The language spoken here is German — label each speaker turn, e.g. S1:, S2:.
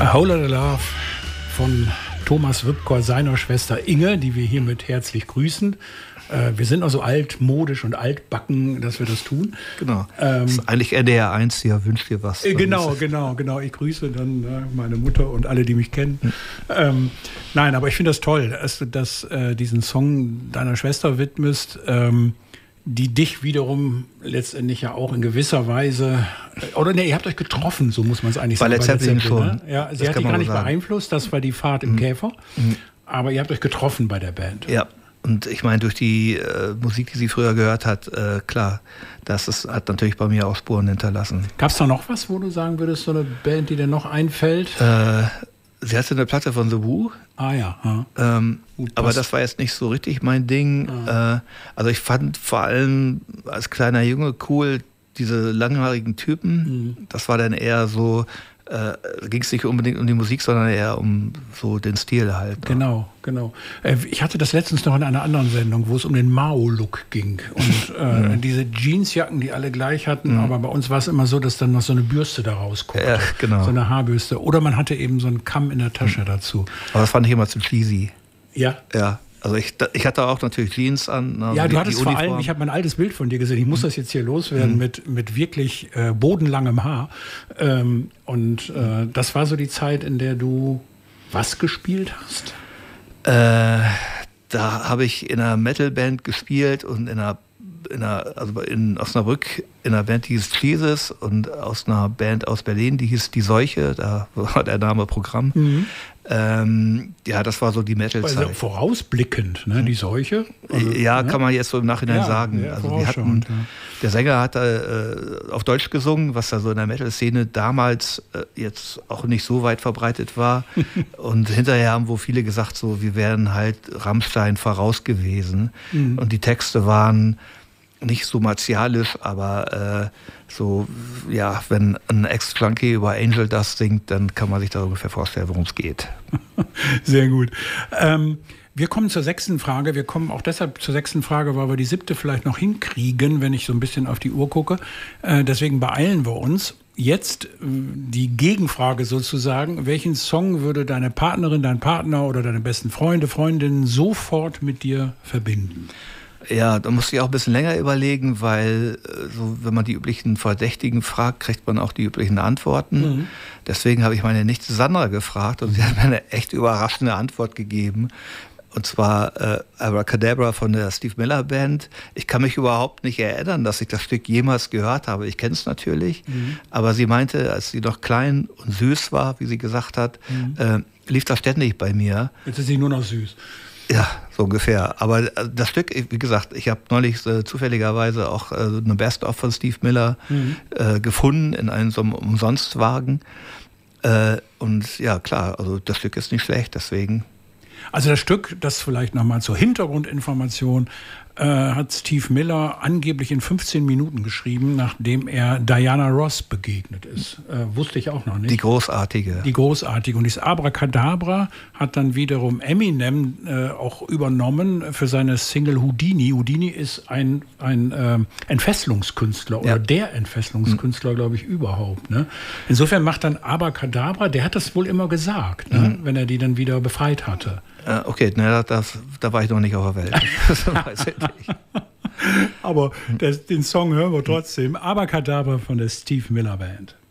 S1: A Whole Lotta Love von Thomas Wipker, seiner Schwester Inge, die wir hiermit herzlich grüßen. Wir sind also altmodisch und altbacken, dass wir das tun.
S2: Genau. Das ist eigentlich NDR 1 hier, wünscht dir was.
S1: Genau. Ich grüße dann meine Mutter und alle, die mich kennen. Nein, aber ich finde das toll, dass du diesen Song deiner Schwester widmest, die dich wiederum letztendlich ja auch in gewisser Weise, oder ne, ihr habt euch getroffen, so muss man es eigentlich sagen.
S2: Bei Led Zeppelin schon.
S1: Ne? Ja, sie hat dich gar nicht beeinflusst, das war die Fahrt im Käfer, aber ihr habt euch getroffen bei der Band.
S2: Ja. Und ich meine, durch die Musik, die sie früher gehört hat, klar, hat natürlich bei mir auch Spuren hinterlassen.
S1: Gab es da noch was, wo du sagen würdest, so eine Band, die dir noch einfällt?
S2: Sie hatte eine Platte von The Who.
S1: Ah ja.
S2: Aber das war jetzt nicht so richtig mein Ding. Also ich fand vor allem als kleiner Junge cool diese langhaarigen Typen. Das war dann eher so, ging es nicht unbedingt um die Musik, sondern eher um so den Stil halt.
S1: Genau. Ich hatte das letztens noch in einer anderen Sendung, wo es um den Mao-Look ging. Und diese Jeansjacken, die alle gleich hatten, aber bei uns war es immer so, dass dann noch so eine Bürste da rauskommt.
S2: Ja, genau.
S1: So eine Haarbürste. Oder man hatte eben so einen Kamm in der Tasche dazu.
S2: Aber das fand ich immer zu cheesy.
S1: Ja?
S2: Ja. Also ich hatte auch natürlich Jeans an.
S1: Ja, du hattest vor allem, ich habe mein altes Bild von dir gesehen, ich muss das jetzt hier loswerden, mit wirklich bodenlangem Haar. Das war so die Zeit, in der du was gespielt hast?
S2: Da habe ich in einer Metalband gespielt und in Osnabrück in einer Band, die hieß Jesus, und aus einer Band aus Berlin, die hieß Die Seuche, da war der Name Programm. Ja, das war so die Metal-Zeit.
S1: Also vorausblickend, ne, Die Seuche? Also,
S2: ja, kann man jetzt so im Nachhinein sagen. Also der Sänger hat auf Deutsch gesungen, was da so in der Metal-Szene damals jetzt auch nicht so weit verbreitet war. Und hinterher haben wohl viele gesagt, so, wir wären halt Rammstein voraus gewesen. Und die Texte waren nicht so martialisch, aber so, ja, wenn ein Ex-Junkie über Angel Dust singt, dann kann man sich da ungefähr vorstellen, worum es geht.
S1: Sehr gut. Wir kommen zur 6. Frage. Wir kommen auch deshalb zur 6. Frage, weil wir die 7. vielleicht noch hinkriegen, wenn ich so ein bisschen auf die Uhr gucke. Deswegen beeilen wir uns. Jetzt die Gegenfrage sozusagen. Welchen Song würde deine Partnerin, dein Partner oder deine besten Freunde, Freundinnen sofort mit dir verbinden?
S2: Ja, da musste ich auch ein bisschen länger überlegen, weil so, wenn man die üblichen Verdächtigen fragt, kriegt man auch die üblichen Antworten. Deswegen habe ich meine Nichte Sandra gefragt und sie hat mir eine echt überraschende Antwort gegeben. Und zwar Abracadabra von der Steve Miller Band. Ich kann mich überhaupt nicht erinnern, dass ich das Stück jemals gehört habe. Ich kenne es natürlich, aber sie meinte, als sie noch klein und süß war, wie sie gesagt hat, lief das ständig bei mir.
S1: Jetzt ist sie nur noch süß.
S2: Ja, so ungefähr. Aber das Stück, wie gesagt, ich habe neulich zufälligerweise auch eine Best-of von Steve Miller gefunden in einem so einem Umsonstwagen. Und ja, klar, also das Stück ist nicht schlecht, deswegen.
S1: Also das Stück, das vielleicht nochmal zur Hintergrundinformation, hat Steve Miller angeblich in 15 Minuten geschrieben, nachdem er Diana Ross begegnet ist. Wusste ich auch noch nicht.
S2: Die Großartige.
S1: Und dieses Abracadabra hat dann wiederum Eminem auch übernommen für seine Single Houdini. Houdini ist ein Entfesselungskünstler oder der Entfesselungskünstler, glaube ich, überhaupt. Ne? Insofern macht dann Abracadabra, der hat das wohl immer gesagt, ne? Wenn er die dann wieder befreit hatte.
S2: Okay, da war ich noch nicht auf der Welt. Das weiß ich nicht.
S1: Aber den Song hören wir trotzdem. Abracadabra von der Steve Miller Band.